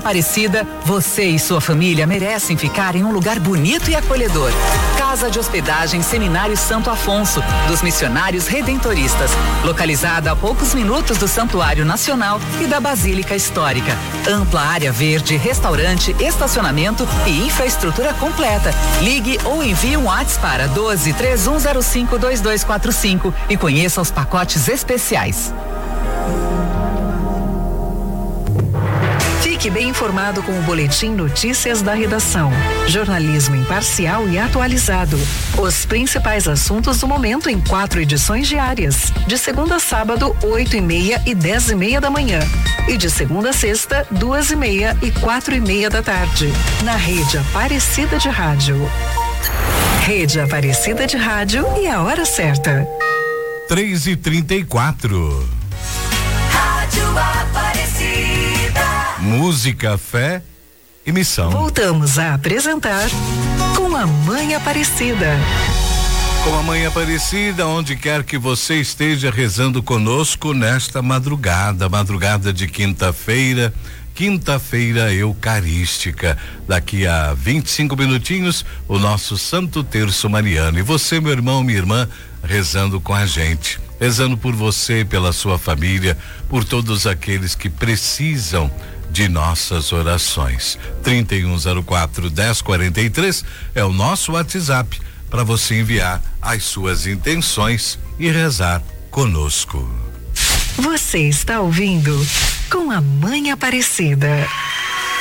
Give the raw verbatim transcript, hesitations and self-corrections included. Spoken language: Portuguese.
Aparecida, você e sua família merecem ficar em um lugar bonito e acolhedor. Casa de Hospedagem Seminário Santo Afonso, dos Missionários Redentoristas, localizada a poucos minutos do Santuário Nacional e da Basílica Histórica. Ampla área verde, restaurante, estacionamento e infraestrutura completa. Ligue ou envie um WhatsApp para doze, três um zero cinco, dois dois quatro cinco e conheça os pacotes especiais. Fique bem informado com o Boletim Notícias da Redação. Jornalismo imparcial e atualizado. Os principais assuntos do momento em quatro edições diárias. De segunda a sábado, oito e meia e dez e meia da manhã. E de segunda a sexta, duas e meia e quatro e meia da tarde. Na Rede Aparecida de Rádio. Rede Aparecida de Rádio e a hora certa. três e trinta e quatro. Rádio Aparecida. Música, fé e missão. Voltamos a apresentar Com a Mãe Aparecida. Com a Mãe Aparecida, onde quer que você esteja rezando conosco nesta madrugada, madrugada de quinta-feira, quinta-feira eucarística. Daqui a vinte e cinco minutinhos, o nosso Santo Terço Mariano. E você, meu irmão, minha irmã, rezando com a gente. Rezando por você, pela sua família, por todos aqueles que precisam de nossas orações. trinta e um zero quatro, dez quarenta e três é o nosso WhatsApp para você enviar as suas intenções e rezar conosco. Você está ouvindo Com a Mãe Aparecida.